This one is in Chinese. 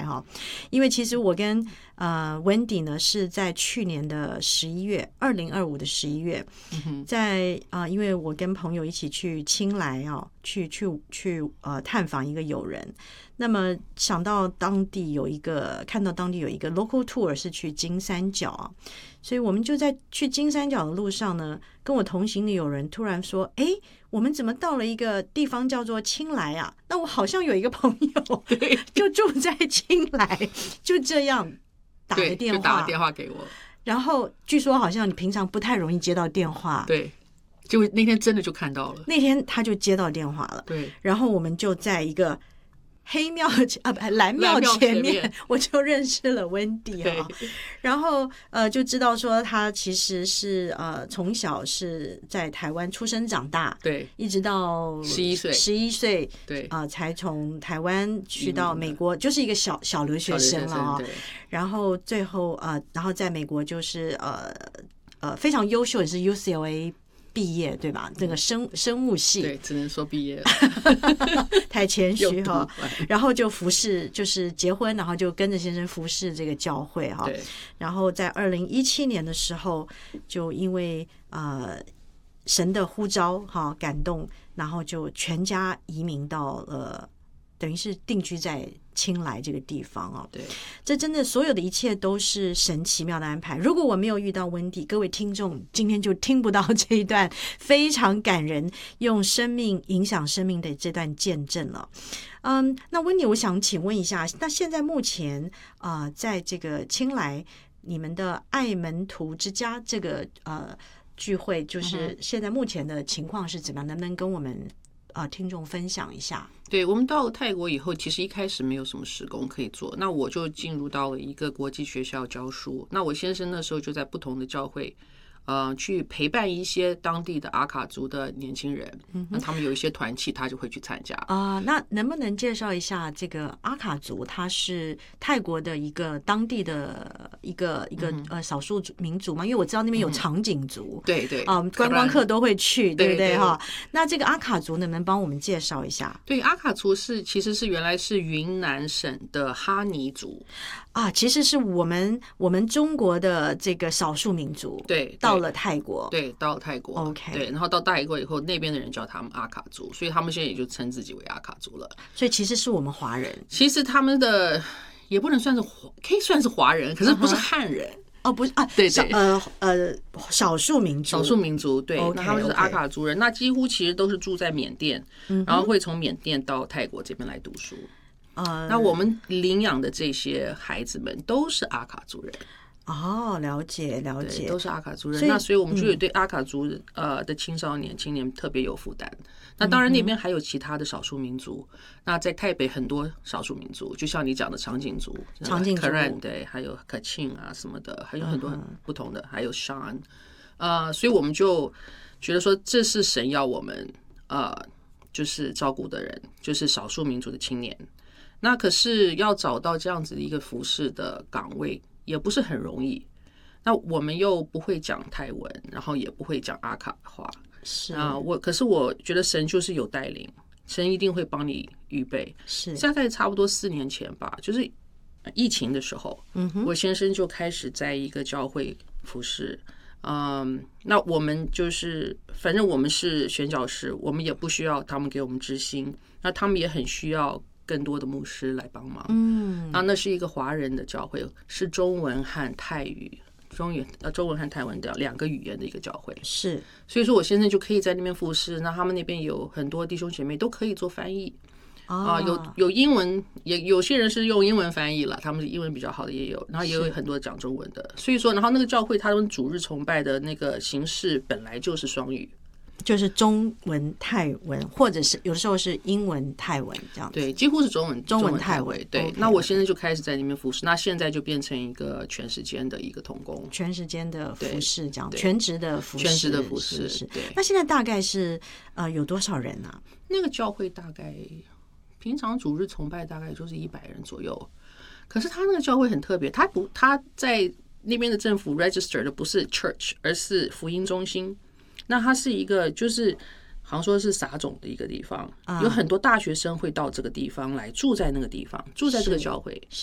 哈，因为其实我跟Wendy 呢是在去年的11月，2025的11月，在因为我跟朋友一起去清莱去探访一个友人，那么想到看到当地有一个 local tour 是去金三角啊，所以我们就在去金三角的路上呢，跟我同行的友人突然说，我们怎么到了一个地方叫做清莱啊？那我好像有一个朋友就住在清莱，就这样打个电话， 就打个电话给我。 然后据说好像你平常不太容易接到电话， 对，就那天真的就看到了， 那天他就接到电话了， 对， 然后我们就在一个蓝庙前面，我就认识了 Wendy 然后就知道说他其实是从小是在台湾出生长大， 对， 一直到11岁， 对才从台湾去到美国，就是一个小留学生了然后最后然后在美国就是非常优秀，也是 UCLA。毕业对吧？这个生物系， 对，只能说毕业了， 太谦虚哈。然后就服侍，就是结婚，然后就跟着先生服侍这个教会哈。然后在2017年的时候，就因为神的呼召感动，然后就全家移民到等于是定居在清莱这个地方对， 这真的所有的一切都是神奇妙的安排。如果我没有遇到Wendy，各位听众今天就听不到这一段非常感人、用生命影响生命的这段见证了。那Wendy，我想请问一下，那现在目前在这个清莱，你们的爱门徒之家这个聚会，就是现在目前的情况是怎么样？能不能跟我们听众分享一下？ 对，我们到了泰国以后，其实一开始没有什么事工可以做，那我就进入到了一个国际学校教书。那我先生那时候就在不同的教会去陪伴一些当地的阿卡族的年轻人，那他们有一些团契，他就会去参加那能不能介绍一下这个阿卡族？它是泰国的一个当地的一个少数民族嘛？因为我知道那边有长颈族， 对对观光客都会去，对不对哈？那这个阿卡族能不能帮我们介绍一下？ 对，阿卡族其实是原来是云南省的哈尼族其实是我们中国的这个少数民族， 对， 到了泰国， 对，到了泰国 ，OK， 对，然后到泰国以后，那边的人叫他们阿卡族，所以他们现在也就称自己为阿卡族了。 所以其实是我们华人， 其实他们的也不能算是可以算是华人，可是不是汉人。 不是对对， 少数民族， 对，那他们是阿卡族人，那几乎其实都是住在缅甸，然后会从缅甸到泰国这边来读书。那我们领养的这些孩子们都是阿卡族人。 了解， 都是阿卡族人。那所以我们就有对阿卡族的青年特别有负担。那当然那边还有其他的少数民族。那在台北很多少数民族，就像你讲的长颈族、Karen， 对，还有 Kachin 什么的，还有很多不同的，还有 Shan。所以我们就觉得说，这是神要我们就是照顾的人，就是少数民族的青年。那可是要找到这样子的一个服侍的岗位，也不是很容易。那我们又不会讲泰文，然后也不会讲阿卡话，可是我觉得神就是有带领，神一定会帮你预备。大概差不多4年前吧，就是疫情的时候，我先生就开始在一个教会服侍。那我们就是反正我们是宣教士，我们也不需要他们给我们知心，那他们也很需要更多的牧师来帮忙。那是一个华人的教会，是中文和泰语，中文和泰文的2个语言的一个教会。 是， 所以说我先生就可以在那边服侍。那他们那边有很多弟兄姐妹都可以做翻译有英文，也有些人是用英文翻译了，他们英文比较好的也有，然后也有很多讲中文的。所以说，然后那个教会他们主日崇拜的那个形式本来就是双语。 就是中文泰文，或者是有的时候是英文泰文这样子。 对，几乎是中文泰文。对， okay， 那我现在就开始在那边服侍，那现在就变成一个全时间的一个同工， 全时间的服侍这样，全职的服侍，是。 对。 那现在大概是有多少人啊？ 那个教会大概平常主日崇拜大概就是100人左右，可是他那个教会很特别，他在那边的政府 register 的不是 church， 而是福音中心。那它是一个就是好像说是撒种的一个地方，有很多大学生会到这个地方来住在那个地方，住在这个教会。